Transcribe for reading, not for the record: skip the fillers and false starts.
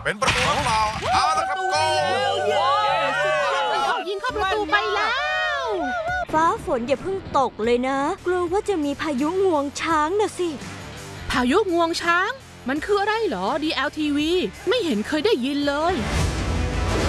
เป็นประตูหรือเปล่าเอาละครับโกยิงเข้าประตูไปแล้วฟ้าฝนอย่าเพิ่งตกเลยนะกลัวว่าจะมีพายุงวงช้างน่ะสิพายุงวงช้างมันคืออะไรเหรอ DLTV ไม่เห็นเคยได้ยินเลย